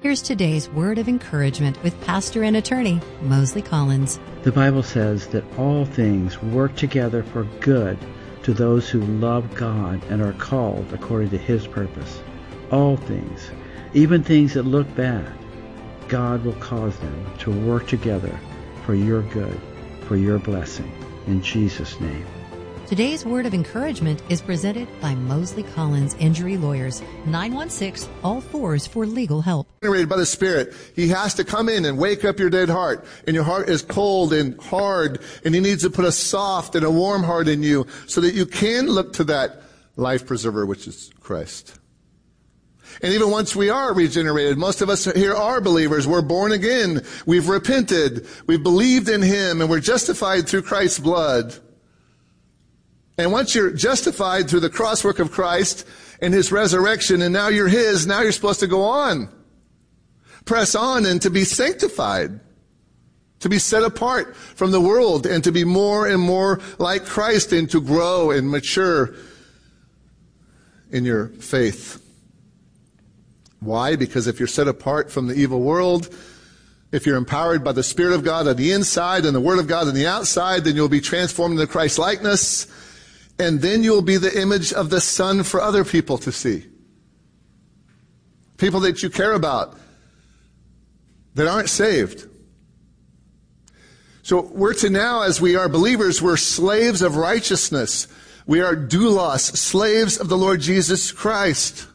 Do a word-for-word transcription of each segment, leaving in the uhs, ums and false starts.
Here's today's word of encouragement with pastor and attorney Mosley Collins. The Bible says that all things work together for good to those who love God and are called according to His purpose. All things, even things that look bad, God will cause them to work together for your good, for your blessing. In Jesus' name. Today's word of encouragement is presented by Mosley Collins Injury Lawyers, nine one six, all fours for legal help. Generated by the Spirit, He has to come in and wake up your dead heart. And your heart is cold and hard, and He needs to put a soft and a warm heart in you so that you can look to that life preserver, which is Christ. And even once we are regenerated, most of us here are believers. We're born again. We've repented. We've believed in Him, and we're justified through Christ's blood. And once you're justified through the crosswork of Christ and His resurrection, and now you're His, now you're supposed to go on. Press on and to be sanctified. To be set apart from the world and to be more and more like Christ and to grow and mature in your faith. Why? Because if you're set apart from the evil world, if you're empowered by the Spirit of God on the inside and the Word of God on the outside, then you'll be transformed into Christ's likeness. And then you'll be the image of the Son for other people to see. People that you care about that aren't saved. So we're to now, as we are believers, we're slaves of righteousness. We are doulos, slaves of the Lord Jesus Christ.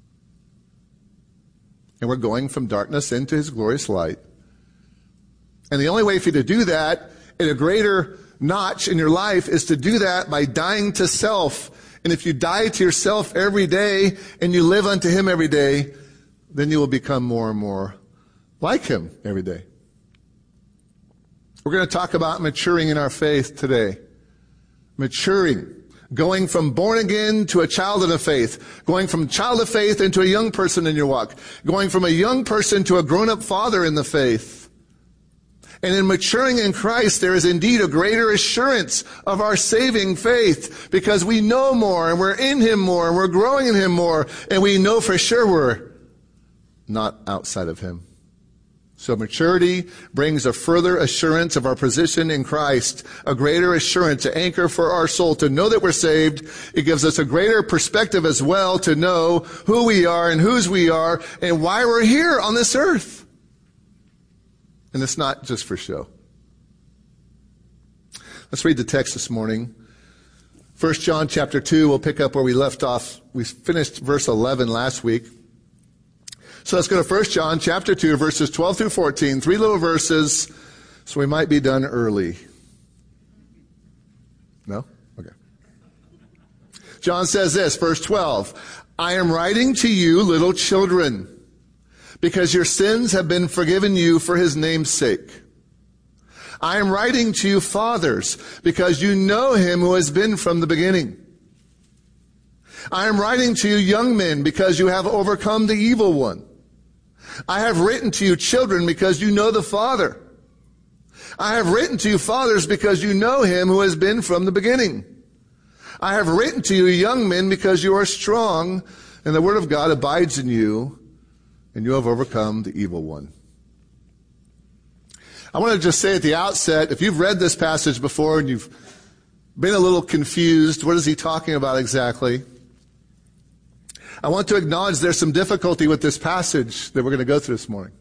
And we're going from darkness into His glorious light. And the only way for you to do that in a greater notch in your life is to do that by dying to self. And if you die to yourself every day and you live unto Him every day, then you will become more and more like Him every day. We're going to talk about maturing in our faith today. Maturing. Going from born again to a child of the faith. Going from child of faith into a young person in your walk. Going from a young person to a grown-up father in the faith. And in maturing in Christ, there is indeed a greater assurance of our saving faith because we know more and we're in Him more and we're growing in Him more and we know for sure we're not outside of Him. So maturity brings a further assurance of our position in Christ, a greater assurance, to anchor for our soul, to know that we're saved. It gives us a greater perspective as well to know who we are and whose we are and why we're here on this earth. And it's not just for show. Let's read the text this morning. First John chapter two, we'll pick up where we left off. We finished verse eleven last week. So let's go to First John chapter two, verses twelve through fourteen. Three little verses, so we might be done early. No? Okay. John says this, verse twelve. I am writing to you, little children, because your sins have been forgiven you for His name's sake. I am writing to you, fathers, because you know Him who has been from the beginning. I am writing to you, young men, because you have overcome the evil one. I have written to you, children, because you know the Father. I have written to you, fathers, because you know Him who has been from the beginning. I have written to you, young men, because you are strong, and the Word of God abides in you, and you have overcome the evil one. I want to just say at the outset, if you've read this passage before and you've been a little confused, what is he talking about exactly? I want to acknowledge there's some difficulty with this passage that we're going to go through this morning.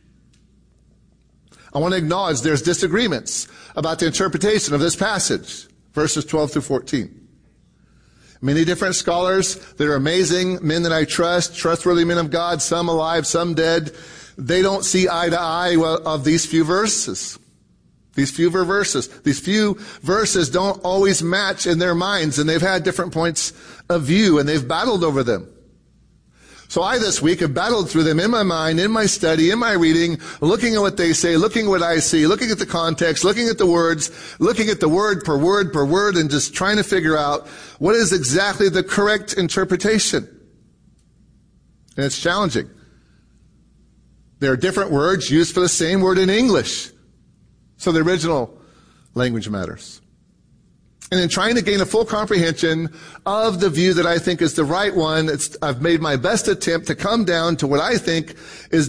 I want to acknowledge there's disagreements about the interpretation of this passage, verses twelve through fourteen. Many different scholars that are amazing, men that I trust, trustworthy men of God, some alive, some dead. They don't see eye to eye of these few verses. These few verses. These few verses don't always match in their minds, and they've had different points of view, and they've battled over them. So I this week have battled through them in my mind, in my study, in my reading, looking at what they say, looking at what I see, looking at the context, looking at the words, looking at the word per word per word, and just trying to figure out what is exactly the correct interpretation. And it's challenging. There are different words used for the same word in English. So the original language matters. And in trying to gain a full comprehension of the view that I think is the right one, it's, I've made my best attempt to come down to what I think is